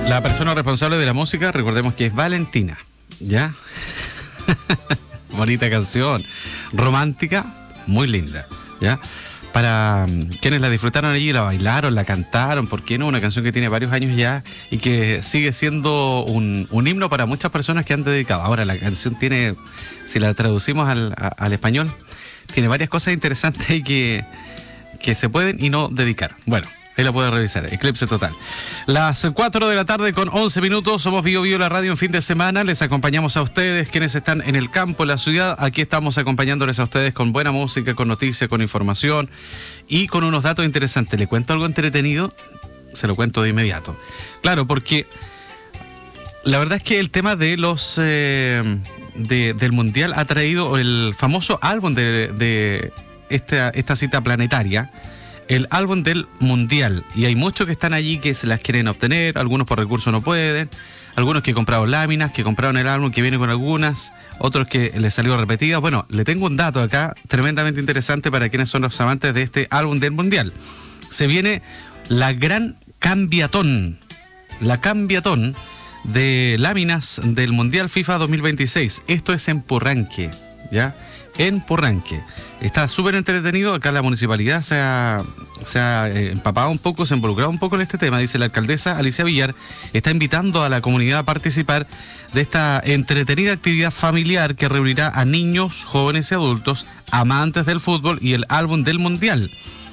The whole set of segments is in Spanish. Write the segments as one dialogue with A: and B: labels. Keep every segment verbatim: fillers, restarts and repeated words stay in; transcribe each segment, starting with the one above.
A: La persona responsable de la música, recordemos que es Valentina, ¿ya? Bonita canción, romántica, muy linda, ¿ya? Para quienes la disfrutaron allí, la bailaron, la cantaron, ¿por qué no? Una canción que tiene varios años ya y que sigue siendo un, un himno para muchas personas que han dedicado. Ahora, la canción tiene, si la traducimos al, a, al español, tiene varias cosas interesantes y que, que se pueden y no dedicar. Bueno, ahí la puede revisar, Eclipse Total. Las cuatro de la tarde con once minutos, somos Bio Bio, la radio en fin de semana. Les acompañamos a ustedes, quienes están en el campo, en la ciudad. Aquí estamos acompañándoles a ustedes con buena música, con noticias, con información y con unos datos interesantes. ¿Le cuento algo entretenido? Se lo cuento de inmediato. Claro, porque la verdad es que el tema de los eh, de, del Mundial ha traído el famoso álbum de, de esta, esta cita planetaria, el álbum del Mundial, y hay muchos que están allí que se las quieren obtener, algunos por recursos no pueden, algunos que compraron láminas, que compraron el álbum que viene con algunas, otros que les salió repetida. Bueno, le tengo un dato acá tremendamente interesante para quienes son los amantes de este álbum del Mundial. Se viene la gran cambiatón, la cambiatón de láminas del Mundial FIFA dos mil veintiséis. Esto es en Purranque, ¿ya? En Purranque. Está súper entretenido. Acá la municipalidad se ha, se ha empapado un poco, se ha involucrado un poco en este tema. Dice la alcaldesa Alicia Villar, está invitando a la comunidad a participar de esta entretenida actividad familiar que reunirá a niños, jóvenes y adultos, amantes del fútbol y el álbum del Mundial.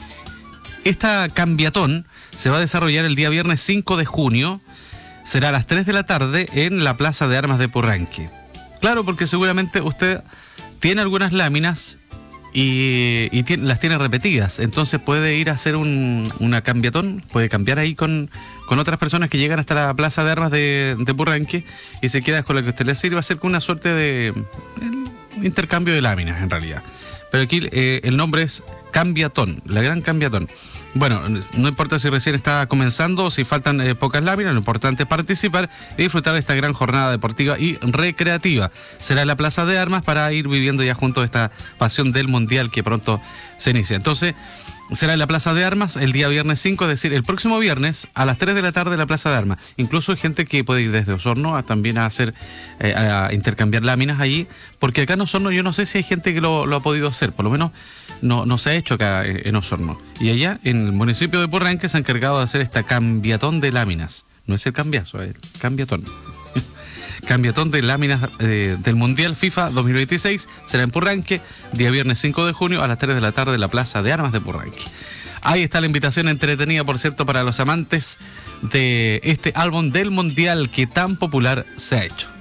A: Esta cambiatón se va a desarrollar el día viernes cinco de junio. Será a las tres de la tarde en la Plaza de Armas de Purranque. Claro, porque seguramente usted tiene algunas láminas y, y tiene, las tiene repetidas, entonces puede ir a hacer un, una cambiatón, puede cambiar ahí con, con otras personas que llegan hasta la Plaza de Armas de, de Purranque y se queda con la que a usted le sirve, hacer con una suerte de intercambio de láminas en realidad. Pero aquí eh, el nombre es cambiatón, la gran cambiatón. Bueno, no importa si recién está comenzando o si faltan eh, pocas láminas, lo importante es participar y disfrutar de esta gran jornada deportiva y recreativa. Será en la Plaza de Armas para ir viviendo ya junto a esta pasión del Mundial que pronto se inicia. Entonces, será en la Plaza de Armas el día viernes cinco, es decir, el próximo viernes a las tres de la tarde en la Plaza de Armas. Incluso hay gente que puede ir desde Osorno a también a hacer, eh, a intercambiar láminas allí, porque acá en Osorno yo no sé si hay gente que lo, lo ha podido hacer, por lo menos no, no se ha hecho acá en Osorno. Y allá en el municipio de Purranque se ha encargado de hacer esta cambiatón de láminas. No es el cambiazo, es el cambiatón. Cambiatón de láminas eh, del Mundial FIFA dos mil veintiséis será en Purranque, día viernes cinco de junio a las tres de la tarde en la Plaza de Armas de Purranque. Ahí está la invitación entretenida, por cierto, para los amantes de este álbum del Mundial que tan popular se ha hecho.